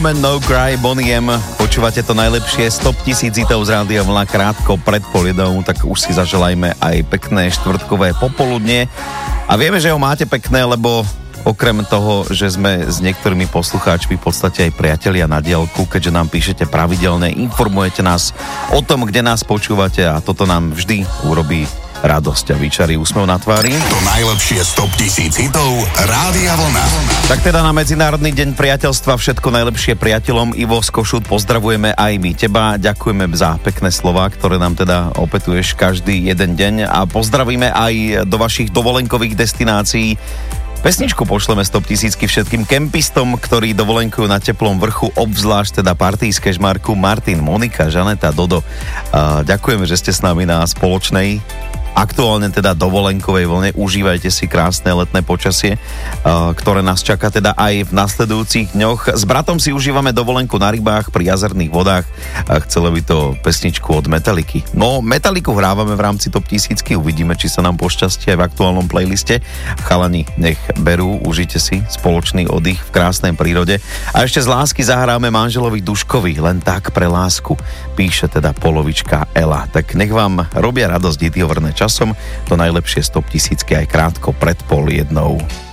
No Cry, Bonnie M. Počúvate to najlepšie 100 000 hitov z Rádia Vlna krátko pred pol jednou, tak už si zaželajme aj pekné štvrtkové popoludne. A vieme, že ho máte pekné, lebo okrem toho, že sme s niektorými poslucháčmi v podstate aj priatelia na diaľku, keďže nám píšete pravidelne, informujete nás o tom, kde nás počúvate a toto nám vždy urobí radosť a vyčarí úsmev na tvári. To najlepšie 100 000 hitov Rádia Vlna. Tak teda na Medzinárodný deň priateľstva všetko najlepšie priateľom. Ivo z Košút, pozdravujeme aj my teba. Ďakujeme za pekné slová, ktoré nám teda opetuješ každý jeden deň a pozdravíme aj do vašich dovolenkových destinácií. Pesničku pošleme 100 000 všetkým kempistom, ktorí dovolenkujú na teplom vrchu, obzvlášť teda partijské žmarku Martin, Monika, Žaneta, Dodo. Ďakujeme, že ste s nami na spoločnej aktuálne teda dovolenkovej vlne. Užívajte si krásne letné počasie, ktoré nás čaká teda aj v nasledujúcich dňoch. S bratom si užívame dovolenku na rybách pri jazerných vodách. Chcelo by to pesničku od Metalliky. No, Metalliku hrávame v rámci Top 1000, uvidíme, či sa nám pošťastí aj v aktuálnom playliste. Chalani, nech berú, užite si spoločný oddych v krásnej prírode. A ešte z lásky zahráme manželovi Duškovi, len tak pre lásku, píše teda polovička Ela. Tak nech vám robia radosť deti hovorné časom, to najlepšie 100 000 aj krátko pred pol jednou.